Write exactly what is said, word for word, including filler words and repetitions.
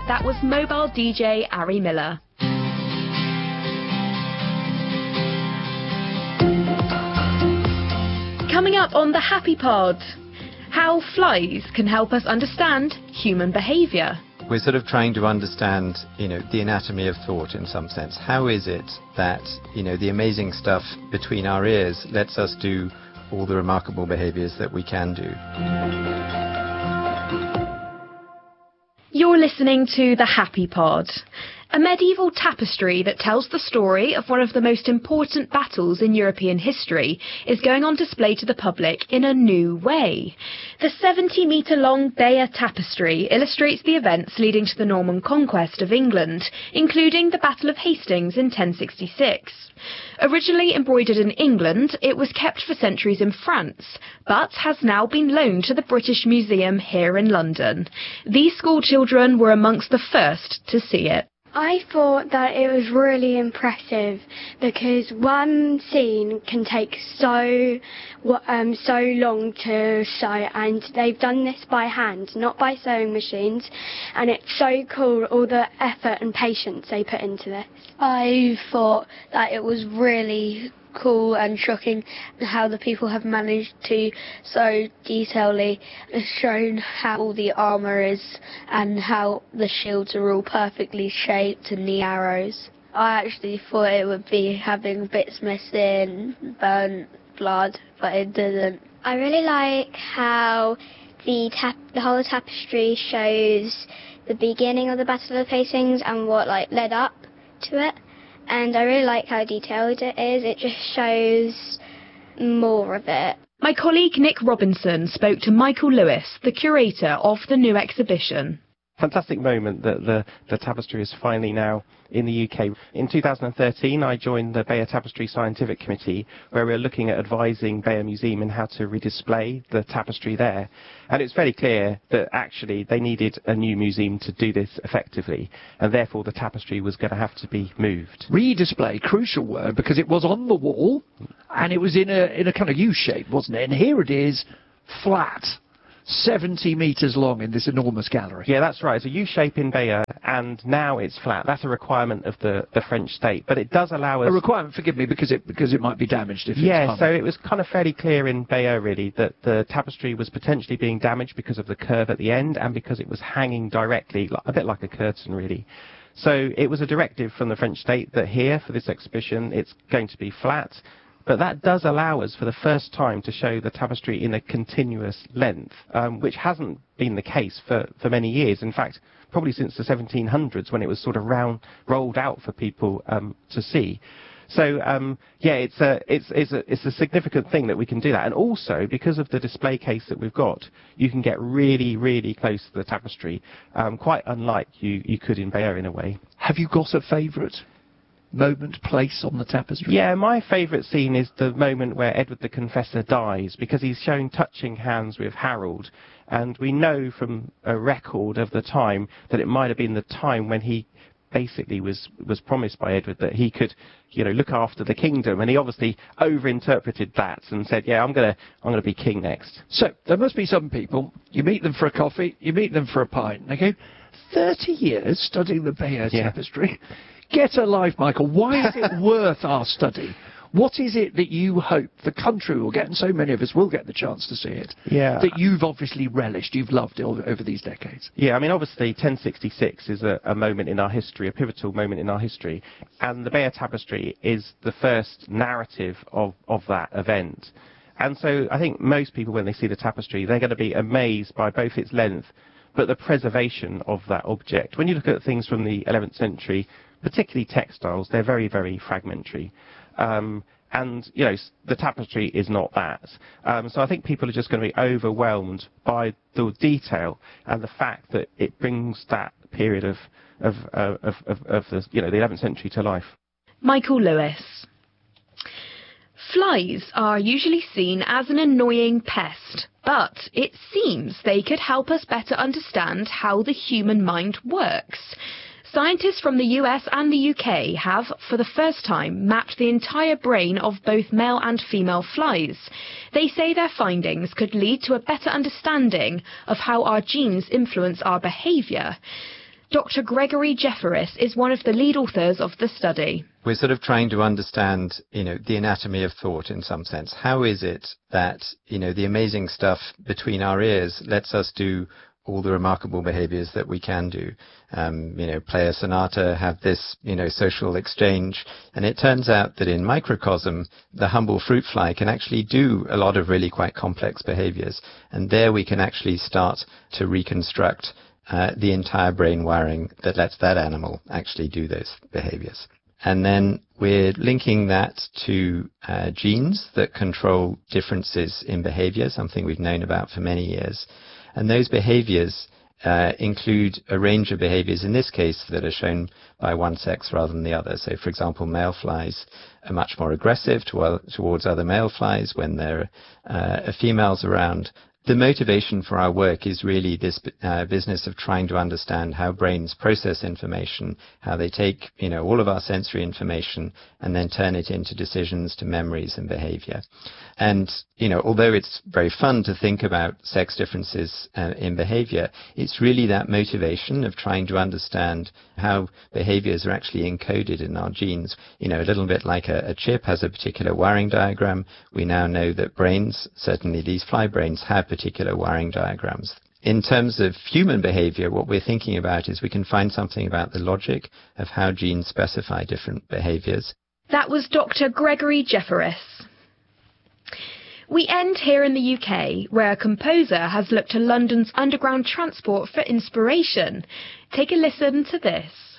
That was mobile D J Ari Miller. Coming up on the Happy Pod, how flies can help us understand human behaviour. We're sort of trying to understand, you know, the anatomy of thought in some sense. How is it that, you know, the amazing stuff between our ears lets us do all the remarkable behaviours that we can do? You're listening to The Happy Pod, a medieval tapestry that tells the story of one of the most important battles in European history is going on display to the public in a new way. The seventy metre long Bayeux Tapestry illustrates the events leading to the Norman conquest of England, including the Battle of Hastings in ten sixty-six. Originally embroidered in England, it was kept for centuries in France, but has now been loaned to the British Museum here in London. These school children were amongst the first to see it. I thought that it was really impressive because one scene can take so um, so long to sew, and they've done this by hand, not by sewing machines, and it's so cool, all the effort and patience they put into this. I thought that it was really cool and shocking how the people have managed to so detailedly shown how all the armour is and how the shields are all perfectly shaped and the arrows. I actually thought it would be having bits missing, burnt blood, but it didn't. I really like how the tap the whole tapestry shows the beginning of the Battle of Hastings and what like led up to it. And I really like how detailed it is. It just shows more of it. My colleague Nick Robinson spoke to Michael Lewis, the curator of the new exhibition. Fantastic moment that the, the tapestry is finally now in the U K. In two thousand thirteen, I joined the Bayeux Tapestry Scientific Committee, where we were looking at advising Bayeux Museum in how to redisplay the tapestry there. And it's very clear that actually they needed a new museum to do this effectively, and therefore the tapestry was going to have to be moved. Redisplay, crucial word, because it was on the wall, and it was in a, in a kind of U shape, wasn't it? And here it is, flat. seventy metres long in this enormous gallery. Yeah, that's right. It's a U-shape in Bayeux, and now it's flat. That's a requirement of the, the French state, but it does allow us... A requirement, forgive me, because it because it might be damaged if yeah, it's... Yeah, so it was kind of fairly clear in Bayeux, really, that the tapestry was potentially being damaged because of the curve at the end and because it was hanging directly, a bit like a curtain, really. So it was a directive from the French state that here, for this exhibition, it's going to be flat. But that does allow us for the first time to show the tapestry in a continuous length, um, which hasn't been the case for, for many years. In fact, probably since the seventeen hundreds, when it was sort of round, rolled out for people um, to see. So, um, yeah, it's a, it's, it's, a, it's a significant thing that we can do that. And also, because of the display case that we've got, you can get really, really close to the tapestry, um, quite unlike you, you could in Bayeux in a way. Have you got a favourite moment, place on the tapestry? Yeah, my favourite scene is the moment where Edward the Confessor dies, because he's shown touching hands with Harold, and we know from a record of the time that it might have been the time when he basically was was promised by Edward that he could, you know, look after the kingdom, and he obviously overinterpreted that and said, yeah, I'm gonna I'm gonna be king next. So there must be some people, you meet them for a coffee, you meet them for a pint, okay? thirty years studying the Bayeux yeah. tapestry. Get a life, Michael. Why is it worth our study? What is it that you hope the country will get, and so many of us will get the chance to see it, yeah. that you've obviously relished, you've loved it over, over these decades? Yeah, I mean, obviously, ten sixty-six is a, a moment in our history, a pivotal moment in our history, and the Bayeux Tapestry is the first narrative of, of that event. And so I think most people, when they see the tapestry, they're going to be amazed by both its length, but the preservation of that object. When you look at things from the eleventh century, particularly textiles, they're very, very fragmentary. Um, and, you know, the tapestry is not that. Um, so I think people are just going to be overwhelmed by the detail and the fact that it brings that period of, of, uh, of, of, of the, you know, the eleventh century to life. Michael Lewis. Flies are usually seen as an annoying pest, but it seems they could help us better understand how the human mind works. Scientists from the U S and the U K have, for the first time, mapped the entire brain of both male and female flies. They say their findings could lead to a better understanding of how our genes influence our behaviour. Doctor Gregory Jefferies is one of the lead authors of the study. We're sort of trying to understand, you know, the anatomy of thought in some sense. How is it that, you know, the amazing stuff between our ears lets us do all the remarkable behaviors that we can do? Um, you know, play a sonata, have this, you know, social exchange. And it turns out that in microcosm, the humble fruit fly can actually do a lot of really quite complex behaviors. And there we can actually start to reconstruct uh, the entire brain wiring that lets that animal actually do those behaviors. And then we're linking that to uh, genes that control differences in behavior, something we've known about for many years. And those behaviors uh, include a range of behaviors, in this case, that are shown by one sex rather than the other. So, for example, male flies are much more aggressive to, towards other male flies when there uh, are females around. The motivation for our work is really this uh, business of trying to understand how brains process information, how they take, you know, all of our sensory information and then turn it into decisions, to memories and behavior. And, you know, although it's very fun to think about sex differences uh, in behavior, it's really that motivation of trying to understand how behaviors are actually encoded in our genes. You know, a little bit like a, a chip has a particular wiring diagram. We now know that brains, certainly these fly brains, have particular wiring diagrams. In terms of human behavior, what we're thinking about is we can find something about the logic of how genes specify different behaviors. That was Doctor Gregory Jefferies. We end here in the U K, where a composer has looked to London's underground transport for inspiration. Take a listen to this.